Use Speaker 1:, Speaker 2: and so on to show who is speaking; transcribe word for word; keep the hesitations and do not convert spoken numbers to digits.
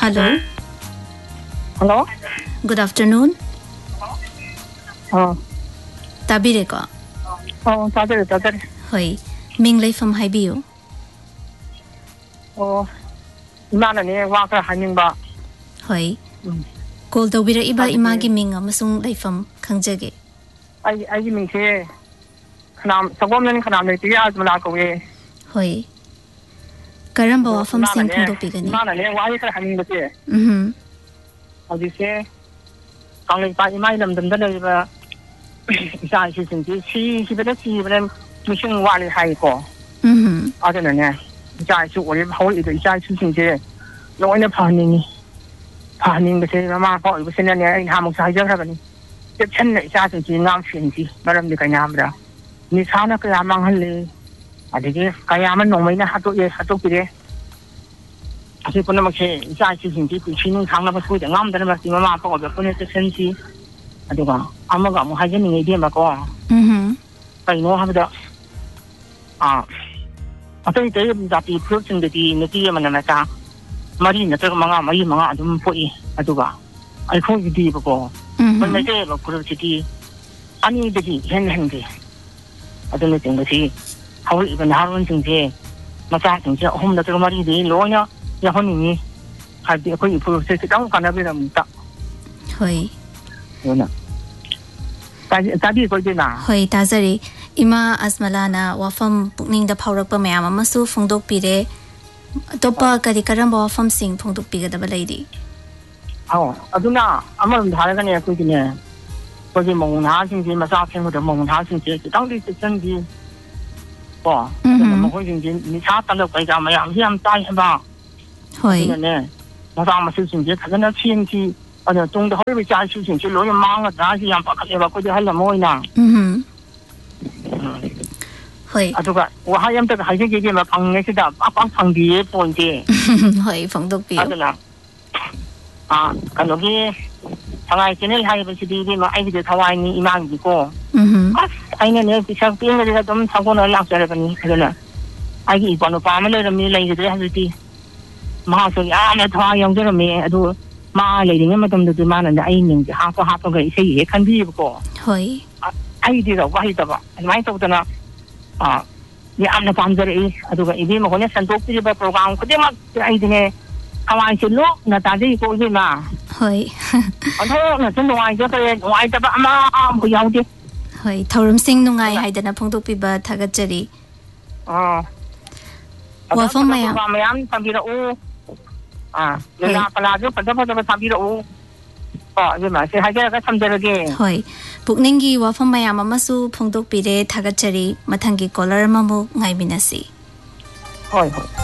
Speaker 1: Hello.
Speaker 2: Hello.
Speaker 1: Good afternoon.
Speaker 2: Oh.
Speaker 1: Tabire ko.
Speaker 2: Oh, tabire, tabire.
Speaker 1: Hoy, Ming Leifam haibiyo.
Speaker 2: Oh. Imana ni wa ka haningba.
Speaker 1: Hoy. Call tawbira iba imagi Ming amasung Leifam khangjage.
Speaker 2: Ai ai Ming se khanam sagom nan khanam le tiya azmala ko ye.
Speaker 1: Hoy. Karamba wafam sing phongdokpigani.
Speaker 2: Imana ni wa ka haningba se.
Speaker 1: Mhm.
Speaker 2: Adi se kang pa imai lam dam da le ba isa shi sin ji chi chi ba chi ba mi shin wa le hai ko.
Speaker 1: Mhm.
Speaker 2: Ada na ne. Isa shi wo le ho le isa shi sin ji. Lo ne pa ni ni. Pa ni ba se ma ko ba se ne ne ai ha mo sa ja ka ba ni. Te chen ne isa sin ji ngam shin ji. Ba ram de ka nyam da. Ni sa na ka ya mang han le. Adi ge ka ya man no mai na ha to ye ha to ki de. Asi pun nama ke jai si sini tu sini kang nama tu jangan dan nama si mama apa kau pun itu sensi, aduh kan, amma kamu hanya ni dia macam,
Speaker 1: Mhm.
Speaker 2: kai no ham dah, ah, atau itu tapi proses jadi nanti mana macam, mari nanti manga mari manga aduh pui, aduh kan, ai kau jadi apa, pun macam apa proses jadi, ani jadi hen hen deh, aduh nanti nanti, haul ikan harun sini, macam sini, hom nanti mari deh, lonya. Ya honi hadi ko proses kang kana be nam ta
Speaker 1: Hoy.
Speaker 2: Yona. Tadi tadi ko dina.
Speaker 1: Hoy tazari ima asmalana wafam pukning da phaurakpa mayam amasu phongdokpire topa kadi karamba wafam sing phongdokpigadaba leidi.
Speaker 2: Aw aduna amaram dharaga ne ko dine. Ko ji mong na sing ji ma sa sing ko de mong na sing ji tang di chen ji. Ko. Mo ko jing ji ni cha ta lo kai ga mayam hiam tai ba.
Speaker 1: Hoy.
Speaker 2: Ne. Ma sa ma su sing ji ta na chin ji. Ada tung da hoi cha su sing ji lo ya mang da ji yam pa ka ba ko ji hal mo ina.
Speaker 1: Mhm. Hoy.
Speaker 2: Aduga wa hayam ta ha ji ji ma phang ne si da pa pang phang di pon ji.
Speaker 1: Hoy phongdokpi.
Speaker 2: Aduna. Ah, kano gi thawai channel hai ba si di di ma ai gi thawai ni imang gi ko.
Speaker 1: Mhm.
Speaker 2: As ai ne ne pi sak ping ga dum thang ko na lak jare ba ni aduna. Ai gi pa no pa ma le mi lai gi de ha di. Ma so ya na thwa yong jare mi adu ma le ding ma dum du ma na ai ning ha ko ha ko ga ise ye kan bi ko.
Speaker 1: Hoy.
Speaker 2: Ai di ga wa hi ta ba. Mai to ta na ah ni am na pam jare i adu ga i bi ma ko ne san tok pi ba program ko de ma ai di ne kawan si lo na tadi ko di ma.
Speaker 1: Hoy.
Speaker 2: Ano na sin wai jo kare wai ta ba ma bu yaw di.
Speaker 1: Hoy thorum sing nungai haidana phongdokpiba thagatjari.
Speaker 2: Ah.
Speaker 1: Wafam mayam.
Speaker 2: Mayam pambira u. Ah, la pala jo pada pada pambira u. Ah, je ma se haja ka samjara ge.
Speaker 1: Hoy. Pukningi wafam mayam amasu phongdokpire thagatjari mathangi caller mamu ngai binasi.
Speaker 2: Hoy hoy.